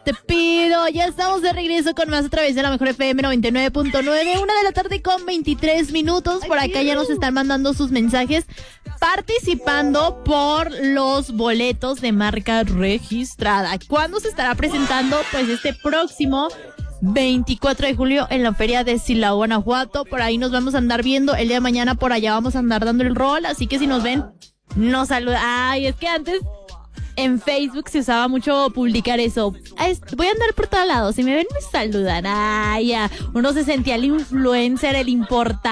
te pido. Ya estamos de regreso con más a través de la Mejor FM 99.9, 1:23 p.m. Por acá ya nos están mandando sus mensajes participando por los boletos de marca registrada. ¿Cuándo se estará presentando? Pues este próximo 24 de julio en la feria de Silao, Guanajuato. Por ahí nos vamos a andar viendo. El día de mañana por allá vamos a andar dando el rol. Así que si nos ven, nos saludan. Ay, es que antes en Facebook se usaba mucho publicar eso. Voy a andar por todos lados. Si me ven, me saludan. Ay, ya. Uno se sentía el influencer, el importante.